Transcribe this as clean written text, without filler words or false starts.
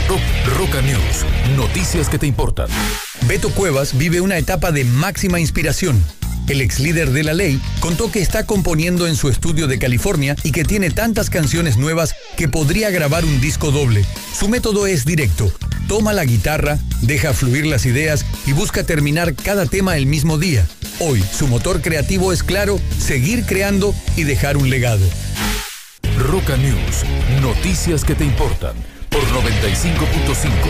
Roca News, noticias que te importan. Beto Cuevas vive una etapa de máxima inspiración. El ex líder de La Ley contó que está componiendo en su estudio de California y que tiene tantas canciones nuevas que podría grabar un disco doble. Su método es directo. Toma la guitarra, deja fluir las ideas y busca terminar cada tema el mismo día. Hoy, su motor creativo es claro, seguir creando y dejar un legado. Roca News, noticias que te importan por 95.5.